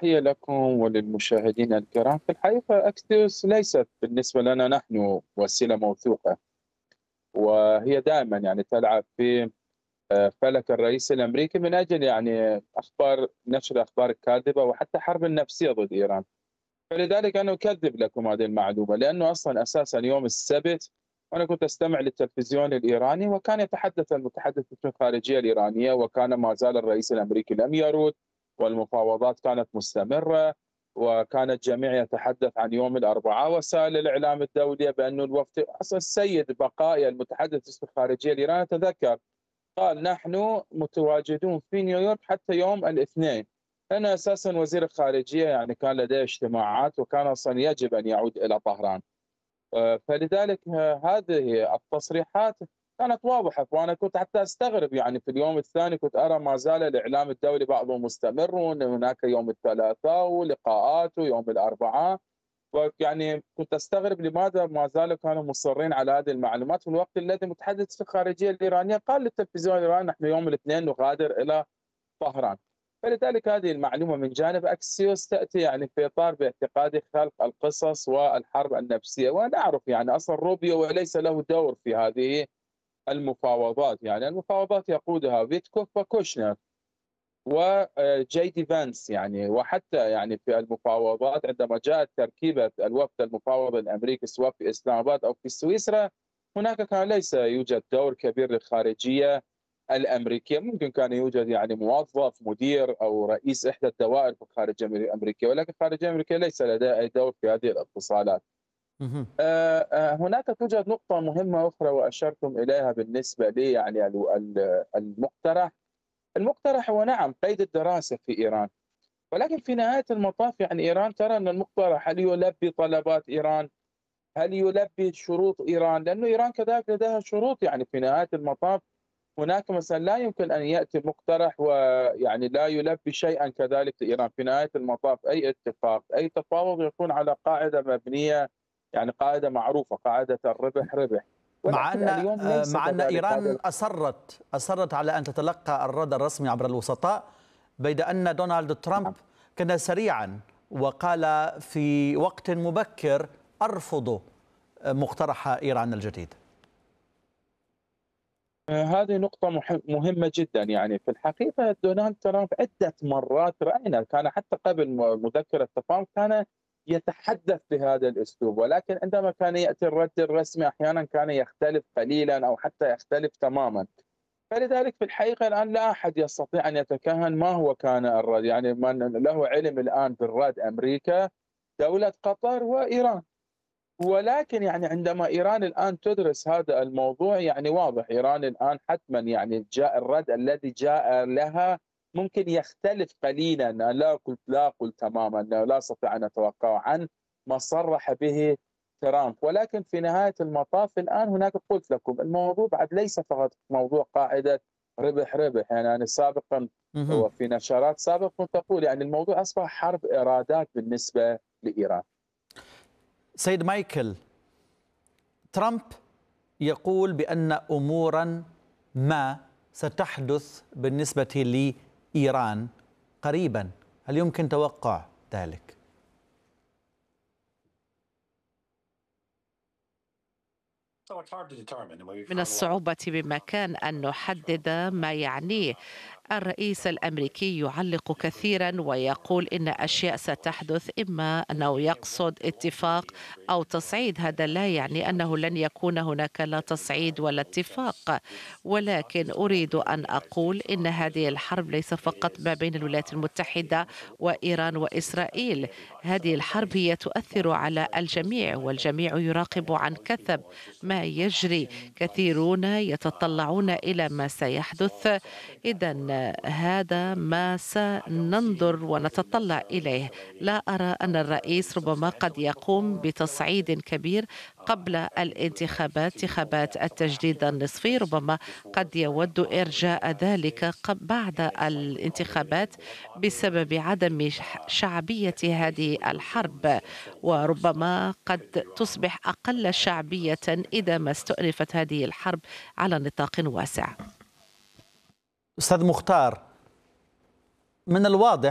تحية لكم وللمشاهدين الكرام. في الحقيقة أكسيوس ليست بالنسبة لنا نحن وسيلة موثوقة، وهي دائما تلعب في فلك الرئيس الأمريكي من أجل نشر أخبار كاذبة وحتى حرب نفسية ضد إيران. فلذلك أنا أكذب لكم هذه المعلومة، لأنه أصلا أساسا يوم السبت أنا كنت أستمع للتلفزيون الإيراني، وكان يتحدث المتحدث باسم الخارجية الإيرانية، وكان ما زال الرئيس الأمريكي لم يرد، والمفاوضات كانت مستمرة، وكان الجميع يتحدث عن يوم الأربعاء. وسائل الإعلام الدولية بأن الوفد أصلا السيد بقائي المتحدث باسم الخارجية الإيرانية تذكر قال نحن متواجدون في نيويورك حتى يوم الاثنين، لأن أساسا وزير الخارجية كان لديه اجتماعات، وكان أصلا يجب أن يعود إلى طهران. فلذلك هذه التصريحات كانت واضحة، وأنا كنت حتى أستغرب في اليوم الثاني كنت أرى ما زال الإعلام الدولي بعضه مستمر، هناك يوم الثلاثاء ولقاءات ويوم الأربعاء، كنت استغرب لماذا ما زالوا كانوا مصرين على هذه المعلومات في الوقت الذي متحدث الخارجيه الايرانيه قال للتلفزيون الايراني نحن يوم الاثنين نغادر الى طهران. فلذلك هذه المعلومه من جانب اكسيوس تاتي في اطار باعتقادي خلق القصص والحرب النفسيه، وانا اعرف اصلا روبيو وليس له دور في هذه المفاوضات، المفاوضات يقودها فيتكوف وكوشنر وجي دي فانس، وحتى في المفاوضات عندما جاءت تركيبه الوفد المفاوض الامريكي سواء في اسلام اباد او في سويسرا، هناك كان ليس يوجد دور كبير للخارجيه الامريكيه، ممكن كان يوجد موظف مدير او رئيس احدى الدوائر في الخارجيه الامريكيه، ولكن الخارجيه الامريكيه ليس لديها اي دور في هذه الاتصالات. هناك توجد نقطه مهمه اخرى واشرتم اليها بالنسبه لي، المقترح. المقترح هو نعم قيد الدراسة في إيران، ولكن في نهاية المطاف إيران ترى أن المقترح هل يلبي طلبات إيران؟ هل يلبي شروط إيران؟ لأنه إيران كذلك لديها شروط، في نهاية المطاف هناك مثلا لا يمكن أن يأتي مقترح لا يلبي شيئا كذلك لإيران. في نهاية المطاف أي اتفاق أي تفاوض يكون على قاعدة مبنية، قاعدة معروفة، قاعدة الربح ربح، مع ولكن أن اليوم ليس مع أن كذلك. إيران أصرت على أن تتلقى الرد الرسمي عبر الوسطاء، بيد أن دونالد ترامب كان سريعا وقال في وقت مبكر أرفض مقترح إيران الجديد. هذه نقطة مهمة جدا. في الحقيقة دونالد ترامب عدة مرات رأينا كان حتى قبل مذكرة التفاهم كان يتحدث بهذا الأسلوب، ولكن عندما كان يأتي الرد الرسمي أحيانا كان يختلف قليلا أو حتى يختلف تماما. فلذلك في الحقيقة الآن لا أحد يستطيع أن يتكهن ما هو كان الرد، من له علم الآن بالرد أمريكا، دولة قطر وإيران. ولكن عندما إيران الآن تدرس هذا الموضوع واضح إيران الآن حتما جاء الرد الذي جاء لها ممكن يختلف قليلا، لا قلت تماما، لا أستطيع أن أتوقع عن ما صرح به ترامب. ولكن في نهاية المطاف الآن هناك قلت لكم الموضوع بعد ليس فقط موضوع قاعدة ربح ربح، أنا سابقا وفي نشرات سابقة كنت أقول الموضوع أصبح حرب إرادات بالنسبة لإيران. سيد مايكل، ترامب يقول بأن أمورا ما ستحدث بالنسبة لإيران قريبا، هل يمكن توقع ذلك؟ من الصعوبة بمكان أن نحدد ما يعنيه. الرئيس الأمريكي يعلق كثيرا ويقول إن أشياء ستحدث، إما أنه يقصد اتفاق أو تصعيد. هذا لا يعني أنه لن يكون هناك لا تصعيد ولا اتفاق، ولكن أريد أن أقول إن هذه الحرب ليس فقط ما بين الولايات المتحدة وإيران وإسرائيل. هذه الحرب هي تؤثر على الجميع، والجميع يراقب عن كثب ما يجري. كثيرون يتطلعون إلى ما سيحدث، إذن هذا ما سننظر ونتطلع إليه. لا أرى أن الرئيس ربما قد يقوم بتصعيد كبير قبل الانتخابات، انتخابات التجديد النصفي، ربما قد يود إرجاء ذلك بعد الانتخابات بسبب عدم شعبية هذه الحرب، وربما قد تصبح أقل شعبية إذا ما استؤنفت هذه الحرب على نطاق واسع. أستاذ مختار، من الواضح